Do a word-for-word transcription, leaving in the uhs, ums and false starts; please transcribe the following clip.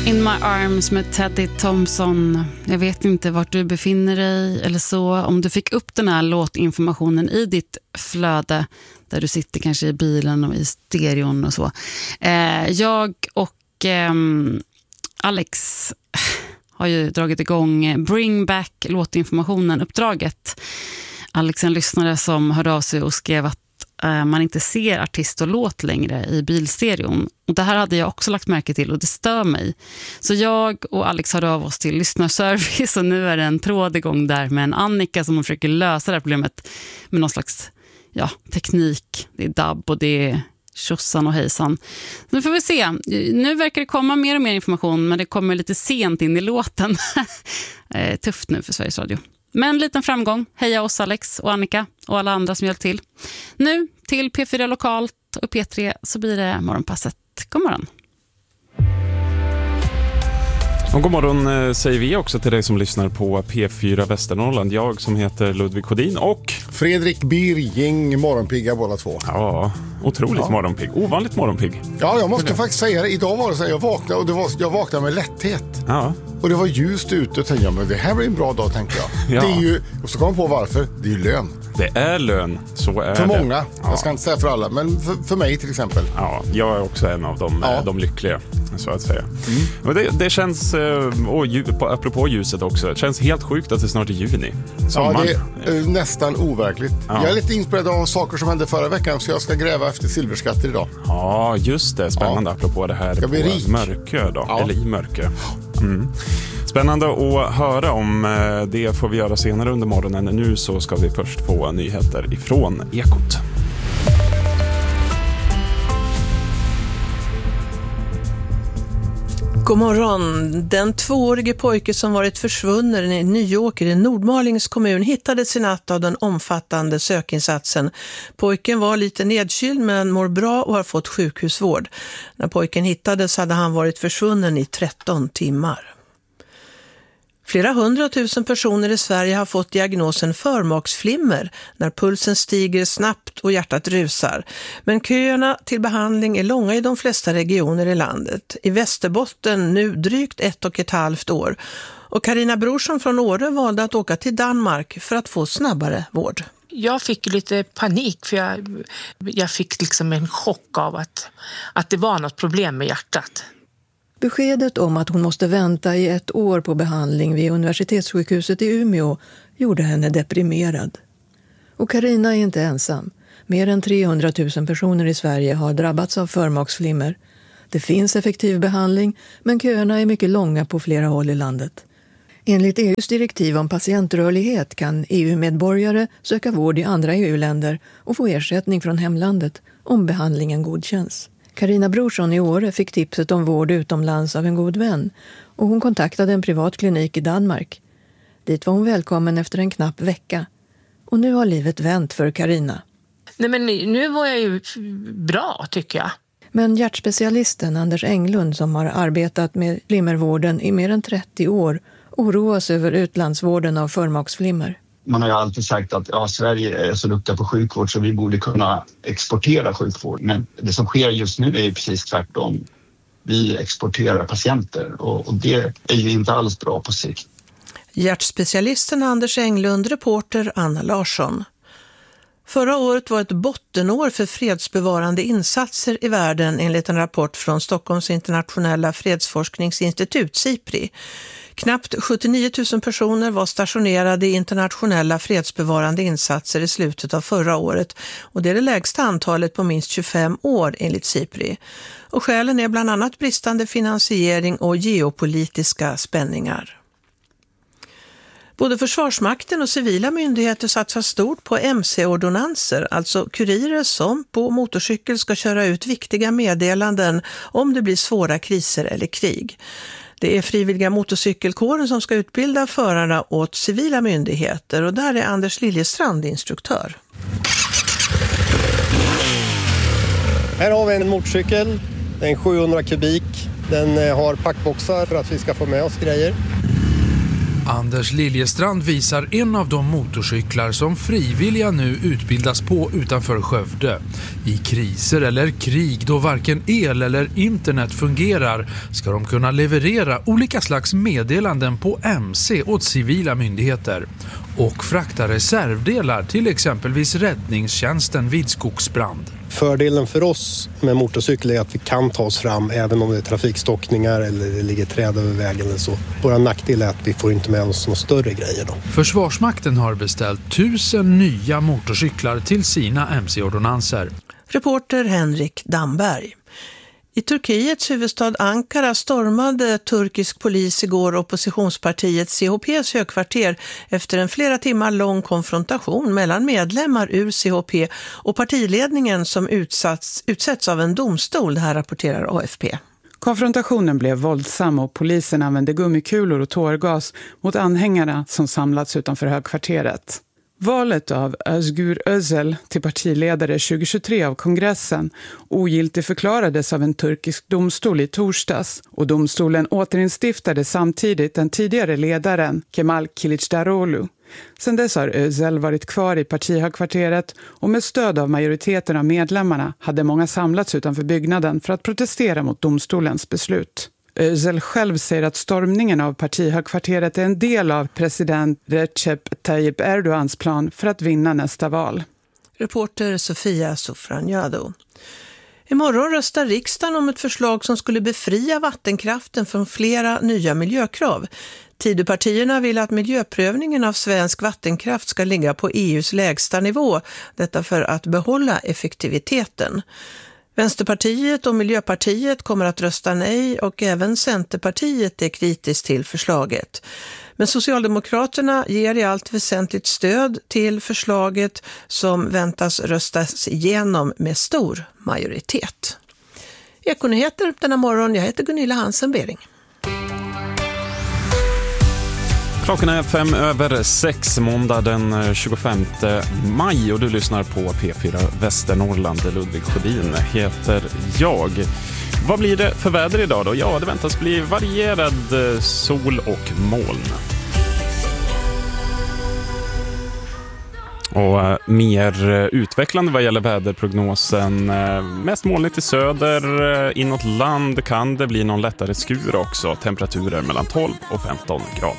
In My Arms med Teddy Thompson. Jag vet inte vart du befinner dig eller så. Om du fick upp den här låtinformationen i ditt flöde där du sitter kanske i bilen och i stereon och så. Eh, jag och eh, Alex har ju dragit igång Bring Back låtinformationen-uppdraget. Alex är en lyssnare som hörde av sig och skrev att man inte ser artist och låt längre i bilstereon. Och det här hade jag också lagt märke till och det stör mig. Så jag och Alex hörde av oss till lyssnarservice och nu är det en tråd igång där med en Annika som försöker lösa det här problemet med någon slags ja, teknik. Det är dubb och det är tjossan och hejsan. Nu får vi se. Nu verkar det komma mer och mer information men det kommer lite sent in i låten. Tufft nu för Sveriges Radio. Men en liten framgång. Heja oss Alex och Annika och alla andra som hjälpt till. Nu till P fyra Lokalt och P tre så blir det morgonpasset. God morgon. Och god morgon säger vi också till dig som lyssnar på P fyra Västernorrland. Jag som heter Ludvig Kodin och Fredrik Birging, morgonpigga båda två. Ja, otroligt ja. morgonpigg. Ovanligt morgonpigg. Ja, jag måste faktiskt säga det. Idag var det så här, jag vaknade och det var, jag vaknade med lätthet. Ja. Och det var ljust ute och tänkte jag, men det här blir en bra dag tänkte jag. Ja. Det är ju, och så kom jag på varför, det är ju lön. Det är lön, så är för det. För många, ja. Jag ska inte säga för alla, men för, för mig till exempel. Ja, jag är också en av de, ja. de lyckliga, så att säga. Mm. Och det, det känns, och apropå ljuset också, det känns helt sjukt att det snart är juni. Sommar. Ja, det är nästan overkligt. Ja. Jag är lite inspirerad av saker som hände förra veckan, så jag ska gräva efter silverskatter idag. Ja, just det. Spännande, ja. Apropå det här på Mörkö då, ja. eller i Mörkö. Mm. Spännande att höra om. Det får vi göra senare under morgonen. Nu så ska vi först få nyheter ifrån Ekot. God morgon. Den tvåårige pojke som varit försvunnen i Nyåker i Nordmalings kommun hittades i natt av den omfattande sökinsatsen. Pojken var lite nedkyld men mår bra och har fått sjukhusvård. När pojken hittades hade han varit försvunnen i tretton timmar. Flera hundratusen personer i Sverige har fått diagnosen förmaksflimmer när pulsen stiger snabbt och hjärtat rusar. Men köerna till behandling är långa i de flesta regioner i landet. I Västerbotten nu drygt ett och ett halvt år. Och Carina Brorsson från Åre valde att åka till Danmark för att få snabbare vård. Jag fick lite panik för jag, jag fick liksom en chock av att, att det var något problem med hjärtat. Beskedet om att hon måste vänta i ett år på behandling vid universitetssjukhuset i Umeå gjorde henne deprimerad. Och Carina är inte ensam. Mer än trehundratusen personer i Sverige har drabbats av förmaksflimmer. Det finns effektiv behandling, men köerna är mycket långa på flera håll i landet. Enligt E U:s direktiv om patientrörlighet kan E U-medborgare söka vård i andra E U-länder och få ersättning från hemlandet om behandlingen godkänns. Carina Brorsson i Åre fick tipset om vård utomlands av en god vän och hon kontaktade en privat klinik i Danmark. Dit var hon välkommen efter en knapp vecka. Och nu har livet vänt för Carina. Nej men nu var jag ju bra tycker jag. Men hjärtspecialisten Anders Englund som har arbetat med flimmervården i mer än trettio år oroas över utlandsvården av förmaksflimmer. Man har ju alltid sagt att ja, Sverige är så duktiga på sjukvård så vi borde kunna exportera sjukvård. Men det som sker just nu är ju precis tvärtom. Vi exporterar patienter och, och det är ju inte alls bra på sikt. Hjärtspecialisten Anders Englund, reporter Anna Larsson. Förra året var ett bottenår för fredsbevarande insatser i världen enligt en rapport från Stockholms internationella fredsforskningsinstitut SIPRI. Knappt sjuttionio tusen personer var stationerade i internationella fredsbevarande insatser i slutet av förra året och det är det lägsta antalet på minst tjugofem år enligt SIPRI. Och skälen är bland annat bristande finansiering och geopolitiska spänningar. Både Försvarsmakten och civila myndigheter satsar stort på M C-ordonanser, alltså kurirer som på motorcykel ska köra ut viktiga meddelanden om det blir svåra kriser eller krig. Det är frivilliga motorcykelkåren som ska utbilda förarna åt civila myndigheter och där är Anders Liljestrand instruktör. Här har vi en motorcykel, det är en sjuhundra kubik. Den har packboxar för att vi ska få med oss grejer. Anders Liljestrand visar en av de motorcyklar som frivilliga nu utbildas på utanför Skövde. I kriser eller krig då varken el eller internet fungerar ska de kunna leverera olika slags meddelanden på M C åt civila myndigheter och frakta reservdelar till exempelvis räddningstjänsten vid skogsbrand. Fördelen för oss med motorcykel är att vi kan ta oss fram även om det är trafikstockningar eller det ligger träd över vägen eller så. Våra nackdel är att vi får inte med oss några större grejer då. Försvarsmakten har beställt tusen nya motorcyklar till sina M C-ordonanser. Reporter Henrik Damberg. I Turkiets huvudstad Ankara stormade turkisk polis igår oppositionspartiet C H P:s högkvarter efter en flera timmar lång konfrontation mellan medlemmar ur C H P och partiledningen som utsatts, utsätts av en domstol, det här rapporterar A F P. Konfrontationen blev våldsam och polisen använde gummikulor och tårgas mot anhängarna som samlats utanför högkvarteret. Valet av Özgür Özel till partiledare tjugohundratjugotre av kongressen ogiltigförklarades av en turkisk domstol i torsdags och domstolen återinstiftade samtidigt den tidigare ledaren Kemal Kılıçdaroğlu. Sedan dess har Özel varit kvar i partihögkvarteret och med stöd av majoriteten av medlemmarna hade många samlats utanför byggnaden för att protestera mot domstolens beslut. Özel själv säger att stormningen av partihögkvarteret är en del av president Recep Tayyip Erdogans plan för att vinna nästa val. Reporter Sofia Sofranjado. Imorgon röstar riksdagen om ett förslag som skulle befria vattenkraften från flera nya miljökrav. Tidöpartierna vill att miljöprövningen av svensk vattenkraft ska ligga på E U:s lägsta nivå, detta för att behålla effektiviteten. Vänsterpartiet och Miljöpartiet kommer att rösta nej och även Centerpartiet är kritiskt till förslaget. Men Socialdemokraterna ger i allt väsentligt stöd till förslaget som väntas röstas igenom med stor majoritet. Ekonyheter denna morgon, jag heter Gunilla Hansen-Bering. Klockan är fem över sex, måndag den tjugofemte maj och du lyssnar på P fyra Västernorrland. Ludvig Sjödin heter jag. Vad blir det för väder idag då? Ja, det väntas bli varierad sol och moln. Och mer utvecklande vad gäller väderprognosen. Mest molnigt i söder, inåt land kan det bli någon lättare skur också. Temperaturer mellan tolv och femton grader.